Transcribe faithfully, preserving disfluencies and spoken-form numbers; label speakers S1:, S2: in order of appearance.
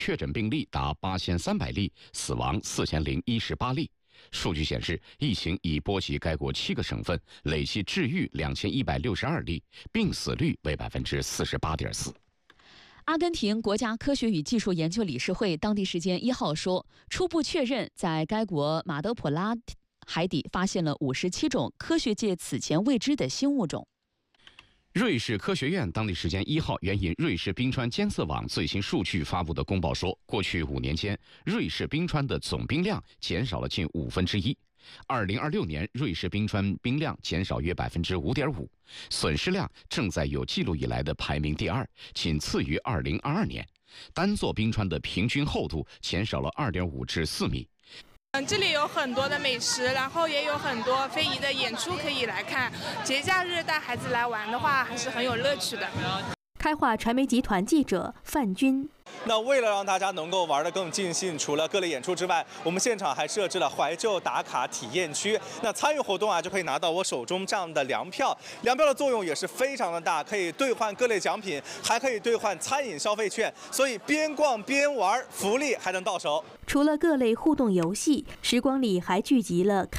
S1: 确诊病例达八千三百例，死亡四千零一十八例。数据显示，疫情已波及该国七个省份，累计治愈两千一百六十二例，病死率为百分之四十八点四。
S2: 阿根廷国家科学与技术研究理事会当地时间一号说，初步确认在该国马德普拉海底发现了五十七种科学界此前未知的新物种。
S1: 瑞士科学院当地时间一号援引瑞士冰川监测网最新数据发布的公报说，过去五年间，瑞士冰川的总冰量减少了近五分之一。二零二六年，瑞士冰川冰量减少约百分之五点五，损失量正在有记录以来的排名第二，仅次于二零二二年。单座冰川的平均厚度减少了二点五至四米。
S3: 嗯，这里有很多的美食，然后也有很多非遗的演出可以来看。节假日带孩子来玩的话，还是很有乐趣的。
S4: 开化传媒集团记者范军。
S5: 那为了让大家能够玩得更尽兴，除了各类演出之外，我们现场还设置了怀旧打卡体验区。那参与活动啊，就可以拿到我手中这样的粮票。粮票的作用也是非常的大，可以兑换各类奖品，还可以兑换餐饮消费券，所以边逛边玩，福利还能到手。
S4: 除了各类互动游戏，时光里还聚集了